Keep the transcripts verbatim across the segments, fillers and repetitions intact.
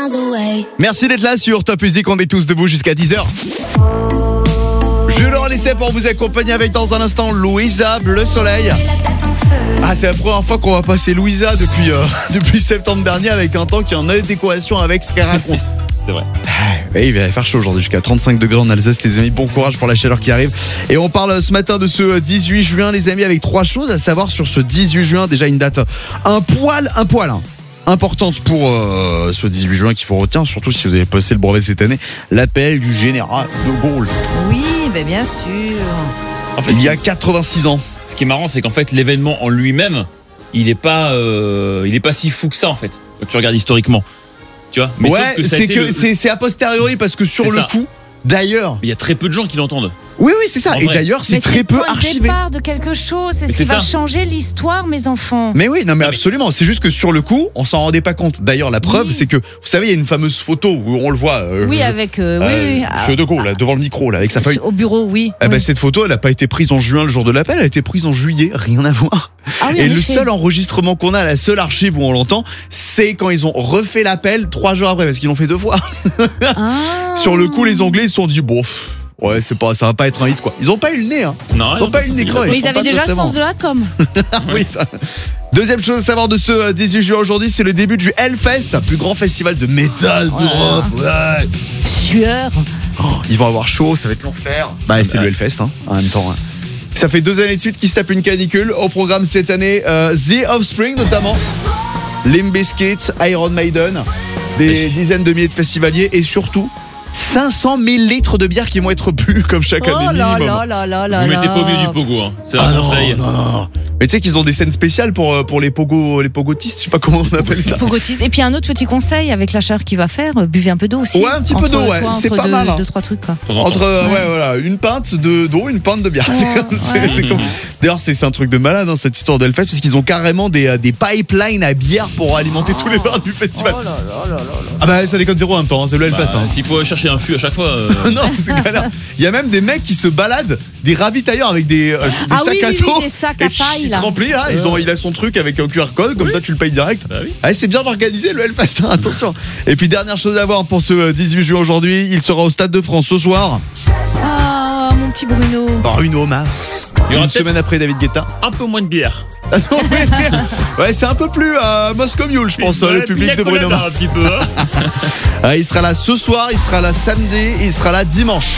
Merci d'être là sur Top Music, on est tous debout jusqu'à dix heures. Je leur laissais pour vous accompagner avec dans un instant Louisa, Bleu Soleil. Ah, c'est la première fois qu'on va passer Louisa depuis, euh, depuis septembre dernier avec un temps qui est en adéquation avec ce qu'elle raconte. C'est vrai. Oui, il va faire chaud aujourd'hui, jusqu'à trente-cinq degrés en Alsace, les amis. Bon courage pour la chaleur qui arrive. Et on parle ce matin de ce dix-huit juin, les amis, avec trois choses à savoir sur ce dix-huit juin. Déjà une date un poil, un poil, hein, importante pour euh, ce dix-huit juin qu'il faut retenir, surtout si vous avez passé le brevet cette année. L'appel du général de Gaulle. Oui, ben bien sûr. En fait, Il y a quatre-vingt-six ans. Ce qui est marrant, c'est qu'en fait, l'événement en lui-même, il est pas, euh, il est pas si fou que ça, en fait, quand tu regardes historiquement. Tu vois. Mais ouais, sauf que ça a c'est été que le- c'est, c'est a posteriori parce que sur C'est le ça. coup, d'ailleurs. Il y a très peu de gens qui l'entendent. Oui, oui, c'est ça. En Et vrai. d'ailleurs, c'est Mais très peu le point de archivé. départ de quelque chose, c'est Mais ce c'est qui va ça. changer l'histoire, mes enfants. Mais oui, non mais Non, mais- absolument. C'est juste que sur le coup, on s'en rendait pas compte. D'ailleurs, la preuve, Oui. c'est que vous savez, il y a une fameuse photo où on le voit. euh, Oui, je- avec euh, oui, euh, oui, ah, Monsieur De Gaulle, là, devant le micro, là, avec sa feuille. au bureau, oui. Eh ben, oui. cette photo, elle a pas été prise en juin le jour de l'appel, elle a été prise en juillet, rien à voir. Ah oui, Et en le effet. seul enregistrement qu'on a, la seule archive où on l'entend, c'est quand ils ont refait l'appel trois jours après, parce qu'ils l'ont fait deux fois. Ah. Sur le coup, les Anglais ils se sont dit, bon, pff, ouais, c'est pas, ça va pas être un hit, quoi. Ils ont pas eu le nez, hein. Non, Ils ont pas eu le nez creux. Mais ils ils sont avaient pas déjà le totalement- sens de la com. Oui, ça. Deuxième chose à savoir de ce euh, dix-huit juin aujourd'hui, c'est le début du Hellfest, un plus grand festival de métal d'Europe. Ouais. Sueur. Oh, ils vont avoir chaud, ça va être l'enfer. Bah, c'est le Hellfest, hein, en même temps. hein. Ça fait deux années de suite qu'ils se tapent une canicule. Au programme cette année, euh, The Offspring notamment, Limp Bizkit, Iron Maiden, des dizaines de milliers de festivaliers et surtout cinq cent mille litres de bière qui vont être bu comme chaque année Oh là minimum. là là là là. Vous mettez là. pas au milieu du pogo, hein. C'est Ah un non, conseil. non, non, non. Mais tu sais qu'ils ont des scènes spéciales pour, euh, pour les pogo, les pogotistes, je sais pas comment on appelle ça. Pogotis. Et puis un autre petit conseil avec la chaleur qu'il va faire, euh, buvez un peu d'eau aussi. Ouais, un petit peu Entre- d'eau, ouais, toi, c'est entre pas deux, mal, hein. Deux, trois trucs, quoi. De temps en temps. Entre euh, ouais. Ouais. voilà une pinte de d'eau, une pinte de bière. C'est Ouais, comme- c'est- ouais. c'est comme- D'ailleurs, c'est c'est un truc de malade hein, cette histoire d'Hellfest parce qu'ils ont carrément des, euh, des pipelines à bière pour alimenter tous les bars du festival. Oh là là là là là. Ah bah ça déconne zéro en même temps, hein, c'est le Hellfest. Bah, hein. S'il faut chercher un fût à chaque fois. euh, Non, c'est galère. Il y a même des mecs qui se baladent, des ravitailleurs avec des, euh, des Ah sacs oui, à oui, dos. oui, des sacs à et puis, paille, il là. te remplit là, ils ont, il a son truc avec un Q R code, comme ça tu le payes direct. Bah oui. Ah, c'est bien organisé le Hellfest, hein, attention. Et puis dernière chose à voir pour ce euh, dix-huit juin aujourd'hui, il sera au Stade de France ce soir. Ah, mon petit Bruno. Bruno Mars. Il y aura Une peut-être- semaine après David Guetta. Un peu moins de bière. Ah non, mais- ouais, c'est un peu plus euh, Moscow Mule, je pense, Ouais, le public pina de Bruno colada, Mars. un petit peu, hein. Ah, il sera là ce soir, il sera là samedi, il sera là dimanche.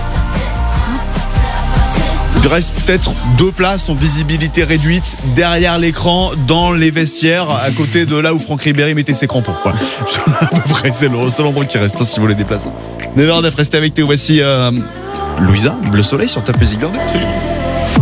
Il reste peut-être deux places en visibilité réduite derrière l'écran dans les vestiaires à côté de là où Franck Ribéry mettait ses crampons. Voilà. À peu près, c'est le seul endroit qui reste hein, si vous voulez déplacer. neuf heures neuf, restez avec Théo. Voici euh, Louisa, Bleu Soleil sur Top Music. Absolument.